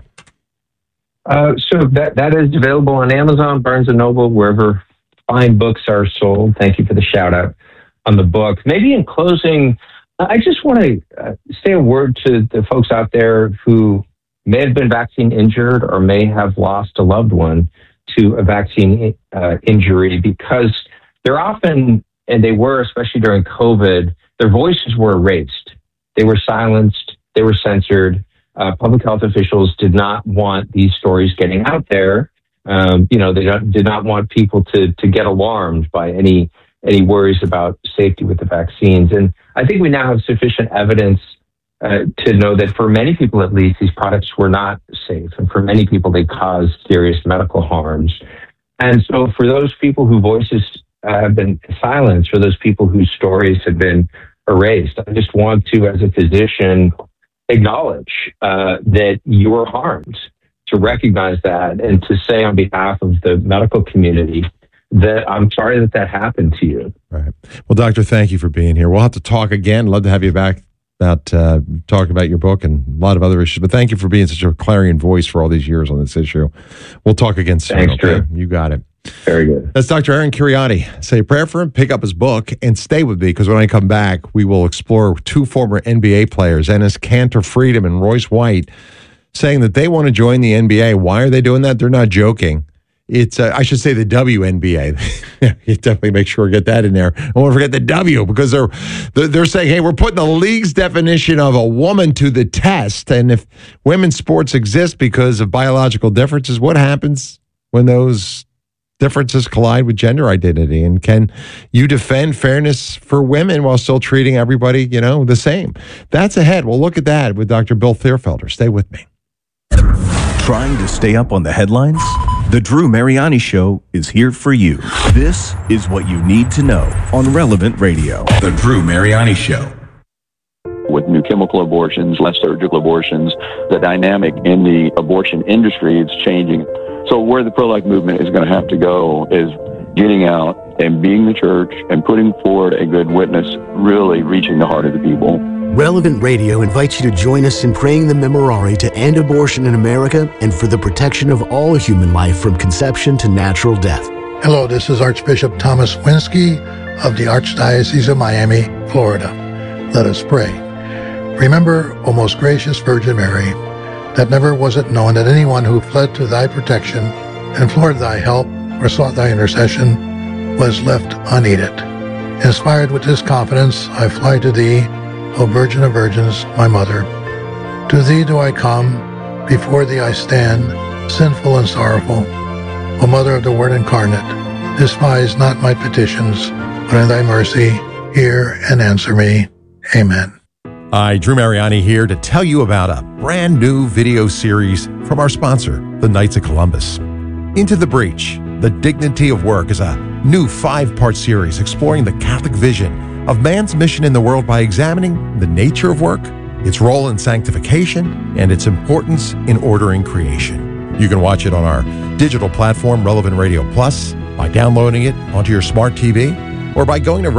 So that is available on Amazon, Barnes & Noble, wherever fine books are sold. Thank you for the shout out on the book. Maybe in closing, I just want to say a word to the folks out there who may have been vaccine injured or may have lost a loved one to a vaccine injury, because they're often, and they were, especially during COVID, their voices were erased. They were silenced. They were censored. Public health officials did not want these stories getting out there. They did not want people to get alarmed by any worries about safety with the vaccines. And I think we now have sufficient evidence to know that for many people, at least, these products were not safe. And for many people, they caused serious medical harms. And so for those people whose voices have been silenced, for those people whose stories have been erased, I just want to, as a physician, acknowledge that you were harmed, to recognize that, and to say on behalf of the medical community that I'm sorry that happened to you. Right. Well, Doctor, thank you for being here. We'll have to talk again. Love to have you back about talking about your book and a lot of other issues. But thank you for being such a clarion voice for all these years on this issue. We'll talk again soon. Thanks, Drew. Okay? You got it. Very good. That's Dr. Aaron Kheriaty. Say a prayer for him, pick up his book, and stay with me, because when I come back, we will explore two former NBA players, Enes Kanter Freedom and Royce White, saying that they want to join the NBA. Why are they doing that? They're not joking. It's, I should say, the WNBA. You definitely make sure to get that in there. I won't forget the W, because they're saying, hey, we're putting the league's definition of a woman to the test. And if women's sports exist because of biological differences, what happens when those differences collide with gender identity? And can you defend fairness for women while still treating everybody, the same? That's ahead. We'll look at that with Dr. Bill Thierfelder. Stay with me. Trying to stay up on the headlines? The Drew Mariani Show is here for you. This is what you need to know on Relevant Radio. The Drew Mariani Show. With new chemical abortions, less surgical abortions, the dynamic in the abortion industry is changing. So where the pro-life movement is going to have to go is getting out and being the church and putting forward a good witness, really reaching the heart of the people. Relevant Radio invites you to join us in praying the Memorare to end abortion in America and for the protection of all human life from conception to natural death. Hello, this is Archbishop Thomas Winsky of the Archdiocese of Miami, Florida. Let us pray. Remember, O most gracious Virgin Mary, that never was it known that anyone who fled to thy protection, implored thy help, or sought thy intercession was left unaided. Inspired with this confidence, I fly to thee, O Virgin of Virgins, my Mother. To thee do I come, before thee I stand, sinful and sorrowful. O Mother of the Word incarnate, despise not my petitions, but in thy mercy hear and answer me. Amen. Hi, Drew Mariani here to tell you about a brand new video series from our sponsor, the Knights of Columbus. Into the Breach, The Dignity of Work is a new 5-part series exploring the Catholic vision of man's mission in the world by examining the nature of work, its role in sanctification, and its importance in ordering creation. You can watch it on our digital platform, Relevant Radio Plus, by downloading it onto your smart TV, or by going to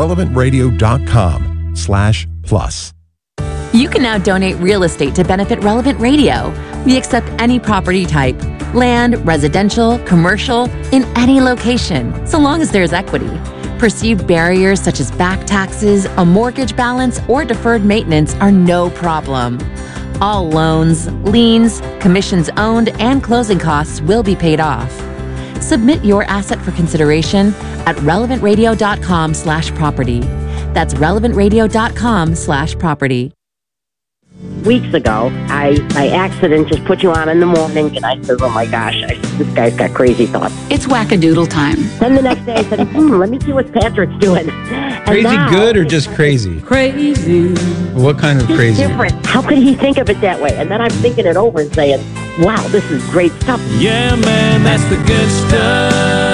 relevantradio.com/plus. You can now donate real estate to benefit Relevant Radio. We accept any property type, land, residential, commercial, in any location, so long as there's equity. Perceived barriers such as back taxes, a mortgage balance, or deferred maintenance are no problem. All loans, liens, commissions owned, and closing costs will be paid off. Submit your asset for consideration at relevantradio.com/property. That's relevantradio.com/property. Weeks ago, I by accident just put you on in the morning, and I said, oh my gosh, this guy's got crazy thoughts. It's wackadoodle time. Then the next day I said, let me see what Patrick's doing. And Crazy now, good or just crazy? Crazy. What kind of Just crazy? different. How could he think of it that way? And then I'm thinking it over and saying, wow, this is great stuff. Yeah, man, that's the good stuff.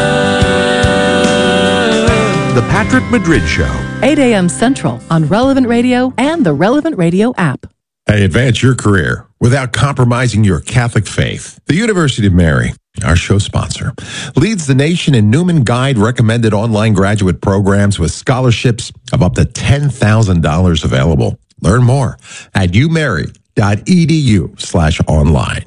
The Patrick Madrid Show. 8 a.m. Central on Relevant Radio and the Relevant Radio app. Hey, advance your career without compromising your Catholic faith. The University of Mary, our show sponsor, leads the nation in Newman Guide recommended online graduate programs with scholarships of up to $10,000 available. Learn more at umary.edu/online.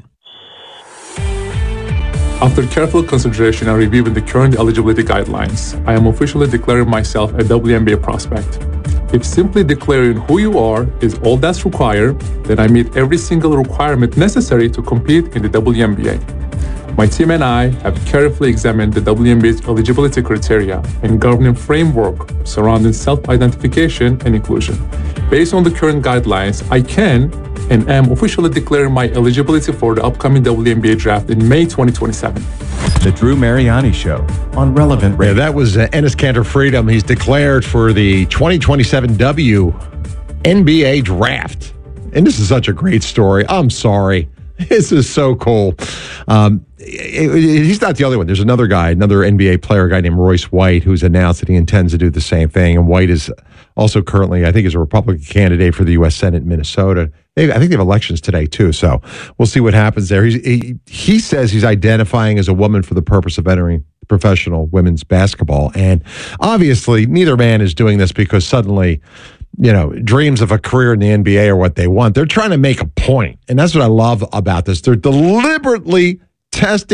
After careful consideration and reviewing the current eligibility guidelines, I am officially declaring myself a WNBA prospect. If simply declaring who you are is all that's required, then I meet every single requirement necessary to compete in the WNBA. My team and I have carefully examined the WNBA's eligibility criteria and governing framework surrounding self-identification and inclusion. Based on the current guidelines, I can and am officially declaring my eligibility for the upcoming WNBA draft in May 2027. The Drew Mariani Show on Relevant Radio. Yeah, that was Enes Kanter Freedom. He's declared for the 2027 WNBA draft. And this is such a great story. I'm sorry. This is so cool. He's not the only one. There's another guy, another NBA player, a guy named Royce White, who's announced that he intends to do the same thing. And White is also currently, I think, is a Republican candidate for the U.S. Senate in Minnesota. I think they have elections today, too. So we'll see what happens there. He says he's identifying as a woman for the purpose of entering professional women's basketball. And obviously, neither man is doing this because suddenly, dreams of a career in the NBA are what they want. They're trying to make a point. And that's what I love about this. They're deliberately testing